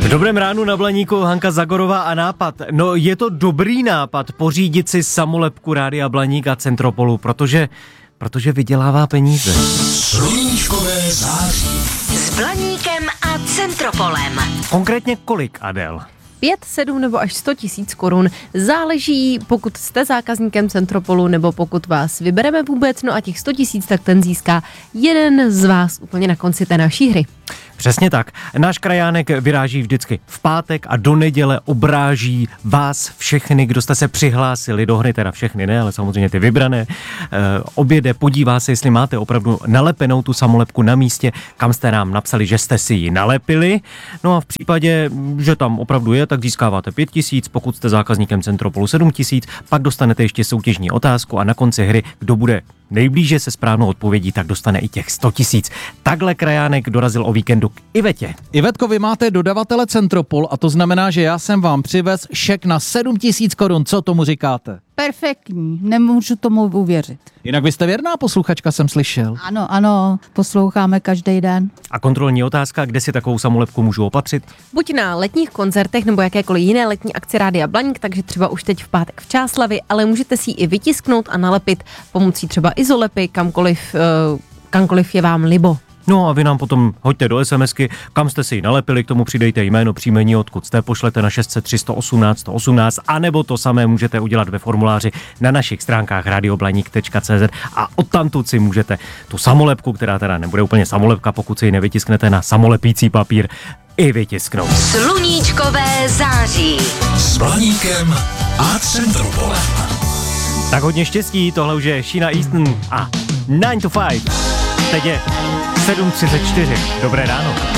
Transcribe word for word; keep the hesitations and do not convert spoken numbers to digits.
V dobrém ránu na Blaníku Hanka Zagorová a nápad. No je to dobrý nápad pořídit si samolepku Rádia Blaník a Centropolu, protože, protože vydělává peníze. Sluníčkové září. S Blaníkem a Centropolem. Konkrétně kolik, Adel? Pět, sedm nebo až sto tisíc korun. Záleží, pokud jste zákazníkem Centropolu nebo pokud vás vybereme vůbec, no a těch sto tisíc, tak ten získá jeden z vás úplně na konci té naší hry. Přesně tak. Náš krajánek vyráží vždycky v pátek a do neděle obráží vás všechny, kdo jste se přihlásili do hry, teda všechny ne, ale samozřejmě ty vybrané. E, objede, podívá se, jestli máte opravdu nalepenou tu samolepku na místě, kam jste nám napsali, že jste si ji nalepili. No a v případě, že tam opravdu je, tak získáváte pět tisíc, pokud jste zákazníkem Centropolu sedm tisíc, pak dostanete ještě soutěžní otázku a na konci hry, kdo bude nejblíže se správnou odpovědí, tak dostane i těch sto tisíc. Takhle krajánek dorazil o víkendu k Ivetě. Ivetko, vy máte dodavatele Centropol a to znamená, že já jsem vám přivez šek na sedm tisíc korun. Co tomu říkáte? Perfektní, nemůžu tomu uvěřit. Jinak vy jste věrná posluchačka, jsem slyšel. Ano, ano, posloucháme každý den. A kontrolní otázka, kde si takovou samolepku můžu opatřit? Buď na letních koncertech nebo jakékoliv jiné letní akci Rádia Blaník, takže třeba už teď v pátek v Čáslavi, ale můžete si ji i vytisknout a nalepit pomocí třeba izolepy, kamkoliv, uh, kamkoliv je vám libo. No a vy nám potom hoďte do SMSky, kam jste si ji nalepili, k tomu přidejte jméno, příjmení, odkud jste, pošlete na šest set tři sto osmnáct sto osmnáct, anebo to samé můžete udělat ve formuláři na našich stránkách radioblaník tečka cé zet a odtamtud si můžete tu samolepku, která teda nebude úplně samolepka, pokud si ji nevytisknete na samolepící papír, i vytisknout. Sluníčkové září. S Blaníkem a Centropolem. Tak hodně štěstí, tohle už je Sheena Easton a nine to five. Teď je sedm třicet čtyři. Dobré ráno.